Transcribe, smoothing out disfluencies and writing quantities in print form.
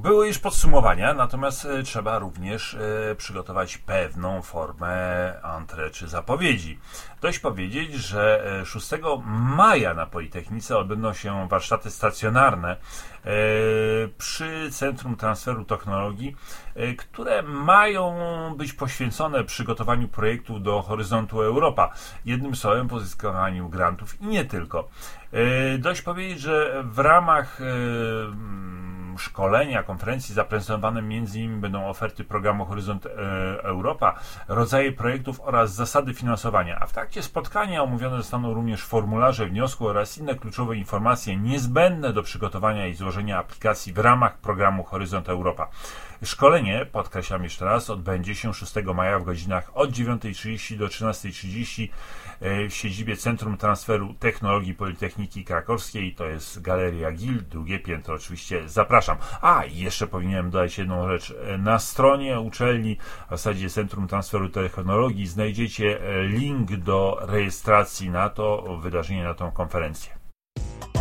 Były już podsumowania, natomiast trzeba również przygotować pewną formę entrée czy zapowiedzi. Dość powiedzieć, że 6 maja na Politechnice odbędą się warsztaty stacjonarne przy Centrum Transferu Technologii, które mają być poświęcone przygotowaniu projektów do Horyzontu Europa. Jednym słowem pozyskiwaniu grantów i nie tylko. Dość powiedzieć, że w ramach szkolenia, konferencji zaprezentowane m.in. będą oferty programu Horyzont Europa, rodzaje projektów oraz zasady finansowania, a w trakcie spotkania omówione zostaną również formularze wniosku oraz inne kluczowe informacje niezbędne do przygotowania i złożenia aplikacji w ramach programu Horyzont Europa. Szkolenie, podkreślam jeszcze raz, odbędzie się 6 maja w godzinach od 9:30 do 13:30 w siedzibie Centrum Transferu Technologii Politechniki Krakowskiej. To jest Galeria GIL, drugie piętro. Oczywiście zapraszam. I jeszcze powinienem dodać jedną rzecz. Na stronie uczelni, w zasadzie Centrum Transferu Technologii, znajdziecie link do rejestracji na to wydarzenie, na tą konferencję.